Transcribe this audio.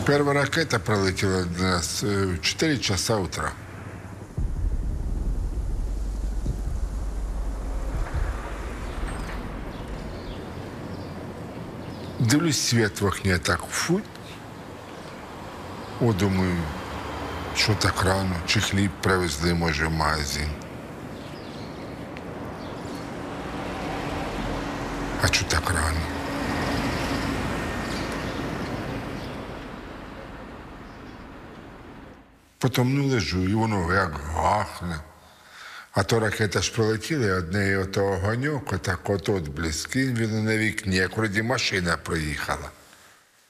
Первая ракета пролетела до нас в 4 часа утра. Дивлюсь, світ в окні так фу. О, думаю, що так рано, чи хліб привезли, може, в магазин. А що так рано? Потім ну лежу, і воно як гахне. А то ракета ж пролетіла, од неї ото огоньок, отак от близький, він на вікні, як вроді машина проїхала.